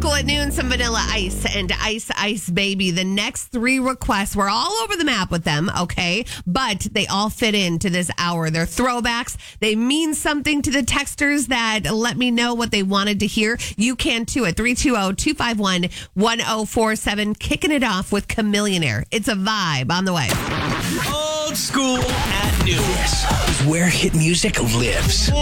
Cool at noon, some Vanilla Ice and Ice Ice Baby. The next three requests, we're all over the map with them, okay? But they all fit into this hour. They're throwbacks. They mean something to the texters that let me know what they wanted to hear. You can too at 320-251-1047. Kicking it off with Chameleonaire. It's a vibe on the way. Old school at noon. This is where hit music lives.